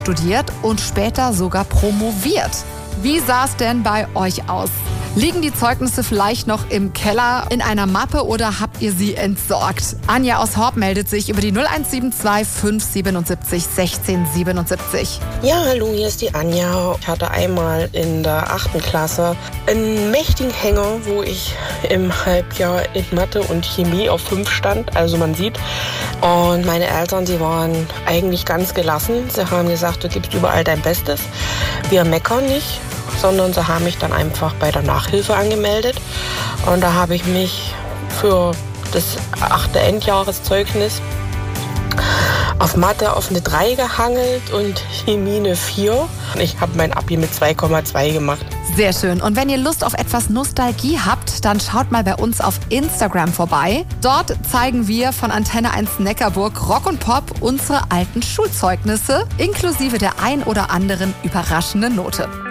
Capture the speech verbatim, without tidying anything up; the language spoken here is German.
studiert und später sogar promoviert. Wie sah es denn bei euch aus? Liegen die Zeugnisse vielleicht noch im Keller in einer Mappe oder habt ihr sie entsorgt? Anja aus Horb meldet sich über die null eins sieben zwei fünf sieben sieben eins sechs sieben sieben. Ja, hallo, hier ist die Anja. Ich hatte einmal in der achten Klasse einen mächtigen Hänger, wo ich im Halbjahr in Mathe und Chemie auf fünf stand. Also man sieht. Und meine Eltern, die waren eigentlich ganz gelassen. Sie haben gesagt, du gibst überall dein Bestes. Wir meckern nicht, sondern sie haben mich dann einfach bei der Nachhilfe angemeldet. Und da habe ich mich für das achte Endjahreszeugnis auf Mathe auf eine drei gehangelt und Chemie eine vier. Ich habe mein Abi mit zwei Komma zwei gemacht. Sehr schön. Und wenn ihr Lust auf etwas Nostalgie habt, dann schaut mal bei uns auf Instagram vorbei. Dort zeigen wir von Antenne eins Neckarburg Rock und Pop unsere alten Schulzeugnisse, inklusive der ein oder anderen überraschenden Note.